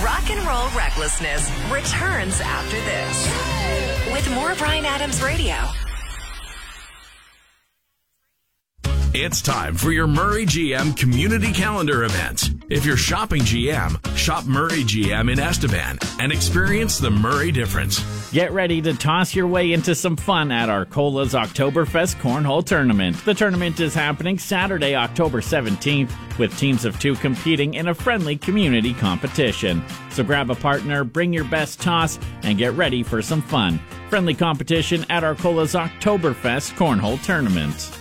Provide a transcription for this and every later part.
Rock and roll recklessness returns after this. With more Bryan Adams Radio. It's time for your Murray GM community calendar events. If you're shopping GM, shop Murray GM in Estevan and experience the Murray difference. Get ready to toss your way into some fun at Arcola's Oktoberfest Cornhole Tournament. The tournament is happening Saturday, October 17th, with teams of 2 competing in a friendly community competition. So grab a partner, bring your best toss, and get ready for some fun. Friendly competition at Arcola's Oktoberfest Cornhole Tournament.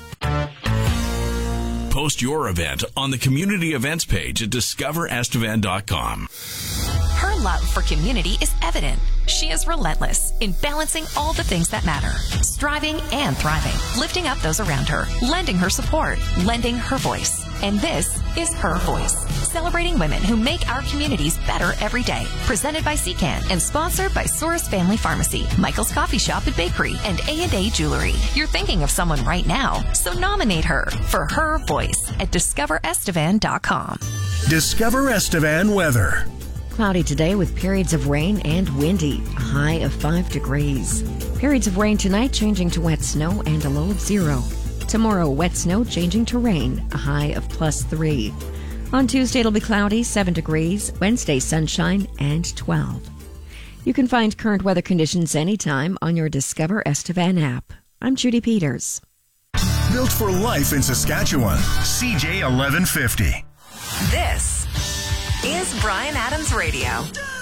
Post your event on the community events page at discoverestevan.com. Her love for community is evident. She is relentless in balancing all the things that matter, striving and thriving, lifting up those around her, lending her support, lending her voice. And this is Her Voice, celebrating women who make our communities better every day. Presented by CCAN and sponsored by Soros Family Pharmacy, Michael's Coffee Shop and Bakery, and A&A Jewelry. You're thinking of someone right now, so nominate her for Her Voice at discoverestevan.com. Discover Estevan weather. Cloudy today with periods of rain and windy, a high of 5 degrees. Periods of rain tonight changing to wet snow and a low of 0. Tomorrow, wet snow changing to rain, a high of +3. On Tuesday, it'll be cloudy, 7 degrees. Wednesday, sunshine, and 12. You can find current weather conditions anytime on your Discover Estevan app. I'm Judy Peters. Built for life in Saskatchewan. CJ 1150. This is Bryan Adams Radio.